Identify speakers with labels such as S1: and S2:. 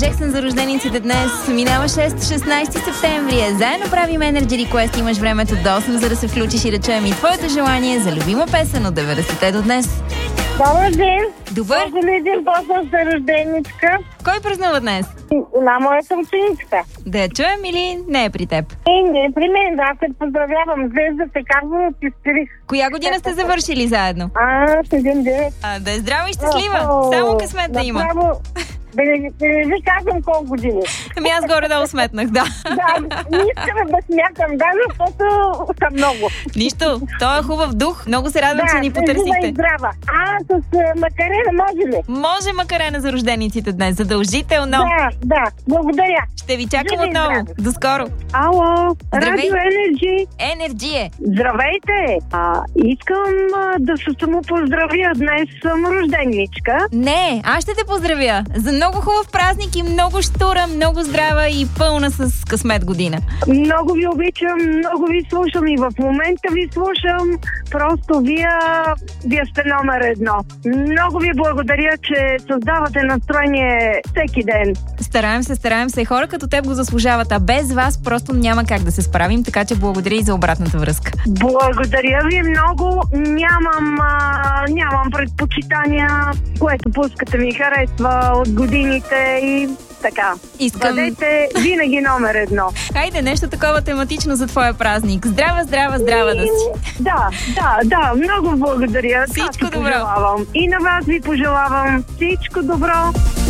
S1: Джексън за рождениците днес. Минава 16 септември. Заедно правим Energy Request. Имаш времето до 8, за да се включиш и да чуем и твоето желание за любима песен от 90-те до днес.
S2: Добър ден!
S1: Добър!
S2: Един поздрав за рожденичка.
S1: Кой празнува днес?
S2: На моята ученичка.
S1: Да я чуем или не е при теб?
S2: Не, при мен, аз те поздравявам. Звезда се казва, ти спирих.
S1: Коя година сте завършили заедно?
S2: 7-9.
S1: Да е здрава и щастлива. Само късмет да има.
S2: Да не ви казвам колко години.
S1: Ами аз горе-долу сметнах, да.
S2: Да, не искам да смятам, защото са много.
S1: Нищо, той е хубав дух. Много се радвам, че ни потърсихте.
S2: Да, здрава. С макарена може ли?
S1: Може макарена за рождениците днес, задължително.
S2: Да, благодаря.
S1: Ще ви чакам отново. До скоро.
S2: Ало,
S1: Здравей.
S2: Радио Енерджи.
S1: Енерджи е.
S2: Здравейте! Искам да се самопоздравя. Днес съм рожденичка.
S1: Не, аз ще те поздравя за много хубав празник и много щура, много здрава и пълна с късмет година.
S2: Много ви обичам, много ви слушам и в момента ви слушам. Просто вие сте номер едно. Много ви благодаря, че създавате настроение всеки ден.
S1: Стараем се. Хора като теб го заслужават, а без вас просто няма как да се справим, така че благодаря и за обратната връзка.
S2: Благодаря ви много. Нямам предпочитания, което пускате ми харесва от годините и така. Бъдете винаги номер едно.
S1: Хайде, нещо такова тематично за твоя празник. Здрава да си.
S2: Да, много благодаря.
S1: Всичко добро.
S2: Пожелавам. И на вас ви пожелавам всичко добро.